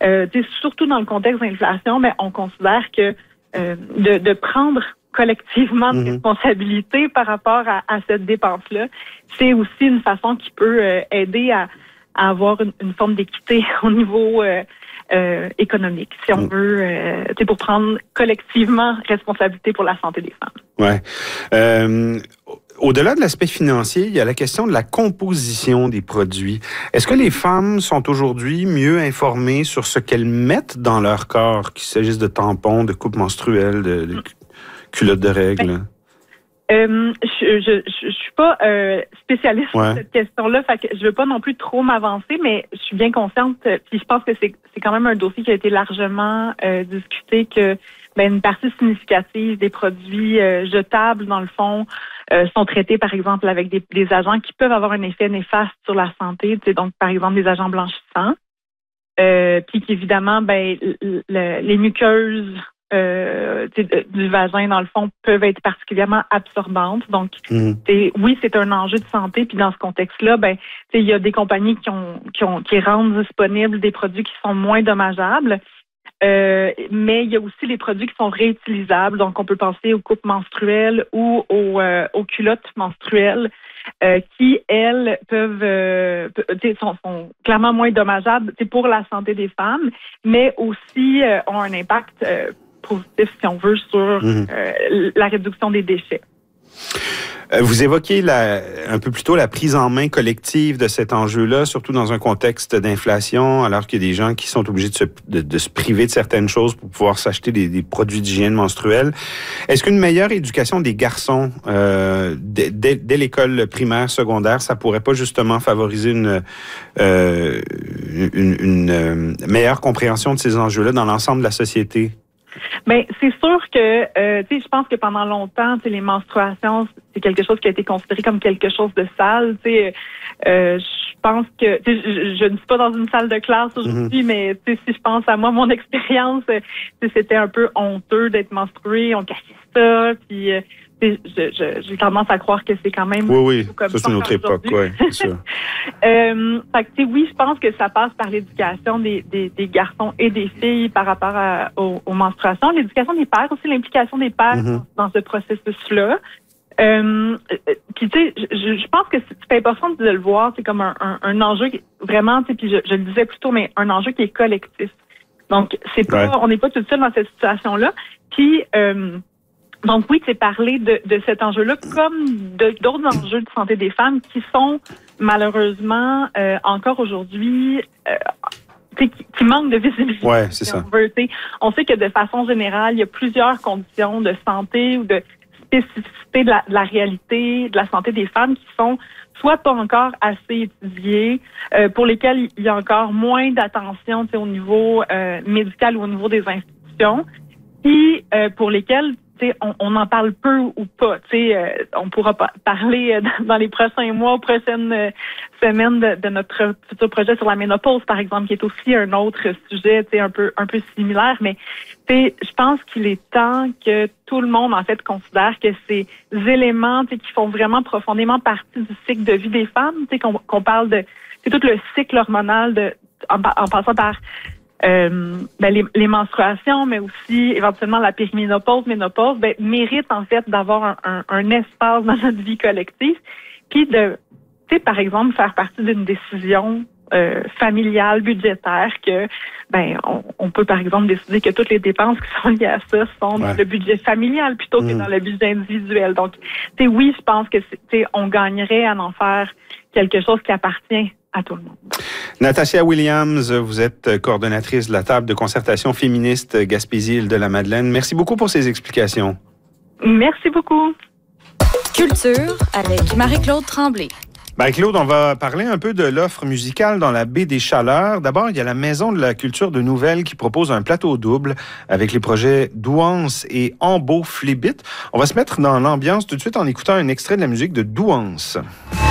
surtout dans le contexte d'inflation, ben, on considère que de prendre collectivement de responsabilité par rapport à cette dépense-là, c'est aussi une façon qui peut aider à avoir une forme d'équité au niveau économique, si on veut, pour prendre collectivement responsabilité pour la santé des femmes. Ouais. Au-delà de l'aspect financier, il y a la question de la composition des produits. Est-ce que les femmes sont aujourd'hui mieux informées sur ce qu'elles mettent dans leur corps, qu'il s'agisse de tampons, de coupes menstruelles, de culottes de règles? Je suis pas spécialiste sur cette question-là, fait que je veux pas non plus trop m'avancer, mais je suis bien consciente, puis je pense que c'est quand même un dossier qui a été largement discuté, que une partie significative des produits jetables, dans le fond, sont traités, par exemple, avec des agents qui peuvent avoir un effet néfaste sur la santé, donc, par exemple, des agents blanchissants, puis qu'évidemment, les muqueuses du vagin, dans le fond, peuvent être particulièrement absorbantes. Donc, oui, c'est un enjeu de santé. Puis dans ce contexte-là, il y a des compagnies qui rendent disponibles des produits qui sont moins dommageables. Mais il y a aussi les produits qui sont réutilisables. Donc, on peut penser aux coupes menstruelles ou aux culottes menstruelles qui, elles, sont clairement moins dommageables pour la santé des femmes, mais aussi ont un impact positif, si on veut, sur la réduction des déchets. Vous évoquiez un peu plus tôt la prise en main collective de cet enjeu-là, surtout dans un contexte d'inflation, alors qu'il y a des gens qui sont obligés de se priver de certaines choses pour pouvoir s'acheter des produits d'hygiène menstruelle. Est-ce qu'une meilleure éducation des garçons dès l'école primaire, secondaire, ça pourrait pas justement favoriser une meilleure compréhension de ces enjeux-là dans l'ensemble de la société? Ben, c'est sûr que, je pense que pendant longtemps, les menstruations, c'est quelque chose qui a été considéré comme quelque chose de sale. Je pense que, je ne suis pas dans une salle de classe aujourd'hui, mais si je pense à moi, mon expérience, c'était un peu honteux d'être menstruée, on cachait ça, puis j'ai tendance à croire que c'est quand même... Oui, comme ça c'est une autre époque, oui, c'est ça. Oui, je pense que ça passe par l'éducation des garçons et des filles par rapport aux menstruations. L'éducation des pères aussi, l'implication des pères dans ce processus-là. Puis, je pense que c'est important de le voir, c'est comme un enjeu vraiment, puis je le disais plus tôt, mais un enjeu qui est collectif. Donc, c'est pas, on n'est pas tout seul dans cette situation-là. Puis, donc oui, c'est parler de cet enjeu-là comme d'autres enjeux de santé des femmes qui sont malheureusement encore aujourd'hui qui manquent de visibilité. Ouais, c'est ça. On sait que de façon générale, il y a plusieurs conditions de santé ou de spécificité de la réalité de la santé des femmes qui sont soit pas encore assez étudiées, pour lesquelles il y a encore moins d'attention au niveau médical ou au niveau des institutions, puis pour lesquelles on en parle peu ou pas. On pourra parler dans les prochains mois, prochaines semaines de notre futur projet sur la ménopause, par exemple, qui est aussi un autre sujet un peu similaire. Mais je pense qu'il est temps que tout le monde, en fait, considère que ces éléments qui font vraiment profondément partie du cycle de vie des femmes, qu'on parle de tout le cycle hormonal en passant par les menstruations, mais aussi éventuellement la périménopause, ménopause, méritent en fait d'avoir un espace dans notre vie collective, puis de, par exemple, faire partie d'une décision familiale, budgétaire, que on peut par exemple décider que toutes les dépenses qui sont liées à ça sont dans le budget familial plutôt que dans le budget individuel. Donc, oui, je pense que on gagnerait à en faire quelque chose qui appartient à tout le monde. Natacha Williams, vous êtes coordonnatrice de la table de concertation féministe Gaspésie-Île-de-la-Madeleine. Merci beaucoup pour ces explications. Merci beaucoup. Culture avec Marie-Claude Tremblay. Claude, on va parler un peu de l'offre musicale dans la baie des Chaleurs. D'abord, il y a la Maison de la culture de Nouvelles qui propose un plateau double avec les projets Douance et Ambeau Flébit. On va se mettre dans l'ambiance tout de suite en écoutant un extrait de la musique de Douance.